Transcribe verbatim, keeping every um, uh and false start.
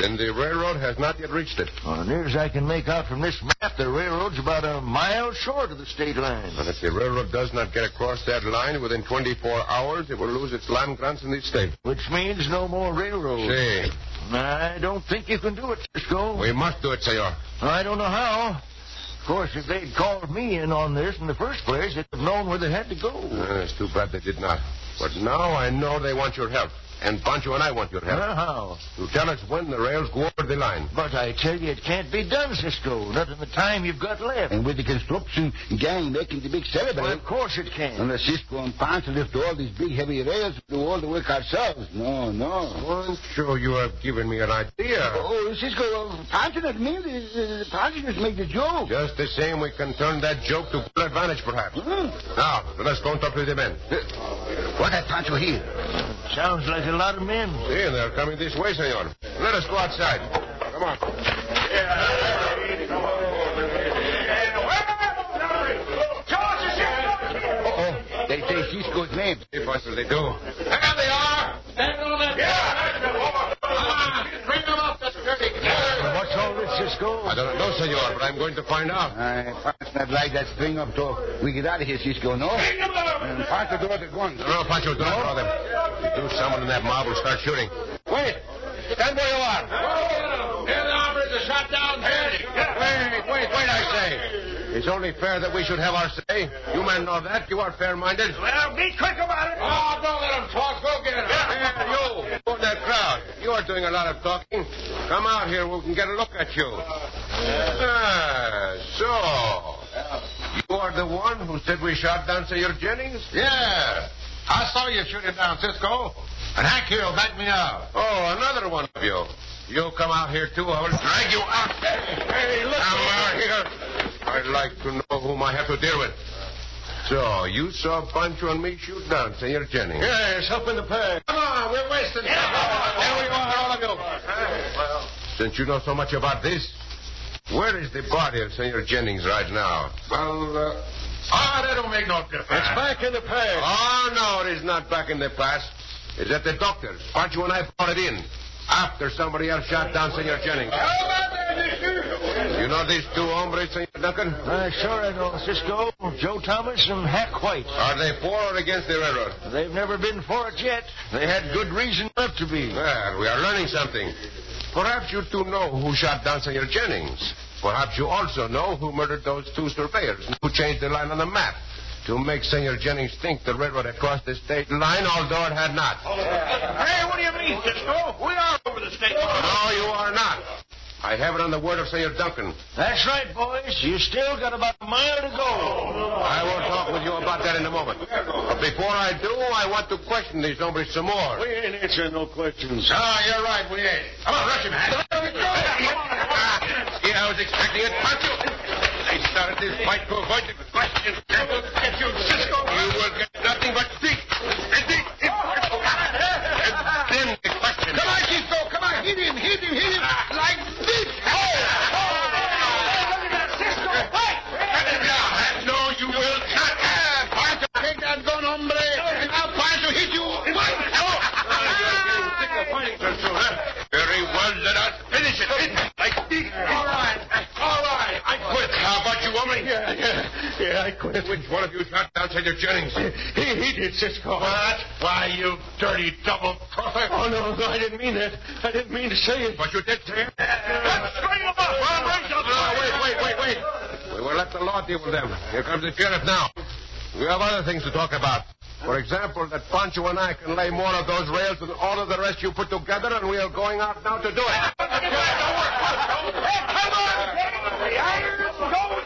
Then the railroad has not yet reached it. Well, near as I can make out from this map, the railroad's about a mile short of the state line. And if the railroad does not get across that line within twenty-four hours, it will lose its land grants in the state. Which means no more railroad. See. I don't think you can do it, Cisco. We must do it, senor. I don't know how. Of course, if they'd called me in on this in the first place, they'd have known where they had to go. Uh, it's too bad they did not. But now I know they want your help. And Pancho and I want your help. Uh, how? You tell us when the rails go over the line. But I tell you, it can't be done, Cisco. Not in the time you've got left. And with the construction gang making the big celebrate. Well, of course it can. Unless Cisco and Pancho lift all these big heavy rails and do all the work ourselves. No, no. Pancho, you have given me an idea. Oh, Cisco, uh, Pancho doesn't mean this. Uh, Pancho just make the joke. Just the same, we can turn that joke to good advantage, perhaps. Huh? Now, let us go and talk to the men. What has Pancho here? Sounds like a lot of men. See, and they're coming this way, senor. Let us go outside. Come on. Uh-oh. They say Cisco's name. Hey, Pancho, they do. There they are. Stand on that. Yeah. Bring them up. That's dirty. What's all this, Cisco? I don't know, senor, but I'm going to find out. I Pancho not like that string up talk. We get out of here, Cisco, no? Bring them up. And Pancho draw the guns. No, no, Pancho, don't draw them. If you do, someone in that mob will start shooting. Wait! Stand where you are. Here the hombres are shot down. Wait, wait, wait, I say. It's only fair that we should have our say. You men know that. You are fair-minded. Well, be quick about it. Oh, don't let them talk. Go get them. Here, you. Go in that crowd. You are doing a lot of talking. Come out here. We can get a look at you. Ah, so. You are the one who said we shot down Senor Jennings? Yeah. I saw you shoot him down, Cisco. And Hank here will back me up. Oh, another one of you. You come out here, too. I will drag you out. Hey, look. Come out here. I'd like to know whom I have to deal with. So, you saw Pancho and me shoot down Senor Jennings? Yes, up in the pack. Come on, we're wasting time. There we are, all of you. Well, since you know so much about this, where is the body of Senor Jennings right now? Well, uh, ah, that don't make no difference. It's back in the pack. Oh, no, it is not back in the past. It's at the doctor's. Pancho and I brought it in after somebody else shot down Senor Jennings. You know these two hombres, Senor Duncan? Uh, sure I know, Cisco. Joe Thomas and Hack White. Are they for or against the railroad? They've never been for it yet. They had good reason not to be. Well, we are learning something. Perhaps you two know who shot down Senor Jennings. Perhaps you also know who murdered those two surveyors and who changed the line on the map to make Senor Jennings think the railroad had crossed the state line, although it had not. Hey, what do you mean, Cisco? We are over the state line. No, you are not. I have it on the word of Senor Duncan. That's right, boys. You still got about a mile to go. I will talk with you about that in a moment. But before I do, I want to question these hombres some more. We ain't answering no questions. Ah, you're right, we ain't. Come on, rush him, Hank. See, I was expecting it, Pancho. They started this fight to avoid the question. Get you, Cisco. You will get nothing but speak. And then the question. Come on, Cisco. Come on, hit him, hit him, hit him. Like this. Oh! Oh! Look at that, Cisco. Fight! No, you will not. Pancho, take that gun, hombre. And now Pancho hit you. Fight! Oh! Very well, let us finish it. Like this. All right. All right. I quit. How about you, woman? Yeah, yeah, yeah, I quit. Which one of you shot down Senor Jennings? He, he did, Cisco. What? Why, you dirty double-crosser. Oh, no, no, I didn't mean that. I didn't mean to say it. But you did say it. Let's string them up. Well, raise up. No, wait, wait, wait, wait. We will let the law deal with them. Here comes the sheriff now. We have other things to talk about. For example, that Pancho and I can lay more of those rails than all of the rest you put together, and we are going out now to do it. Hey, come on. The iron's going